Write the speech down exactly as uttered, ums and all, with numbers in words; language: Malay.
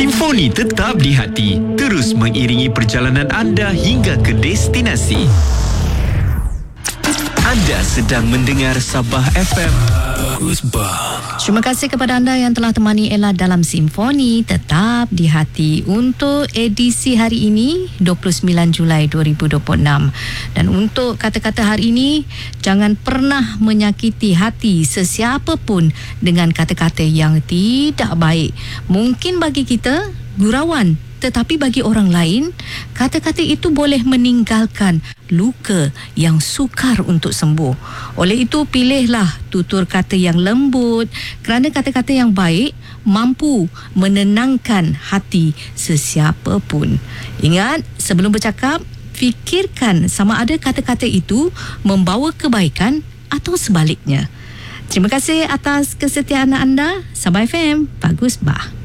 Simfoni tetap di hati, terus mengiringi perjalanan anda hingga ke destinasi. Anda sedang mendengar Sabah F M. Bagus bah. Terima kasih kepada anda yang telah temani Ella dalam Simfoni Tetap di Hati untuk edisi hari ini dua puluh sembilan Julai dua ribu dua puluh enam. Dan untuk kata-kata hari ini, jangan pernah menyakiti hati sesiapa pun dengan kata-kata yang tidak baik. Mungkin bagi kita gurauan, tetapi bagi orang lain, kata-kata itu boleh meninggalkan luka yang sukar untuk sembuh. Oleh itu, pilihlah tutur kata yang lembut kerana kata-kata yang baik mampu menenangkan hati sesiapa pun. Ingat, sebelum bercakap, fikirkan sama ada kata-kata itu membawa kebaikan atau sebaliknya. Terima kasih atas kesetiaan anda. Sabah F M, bagus bah.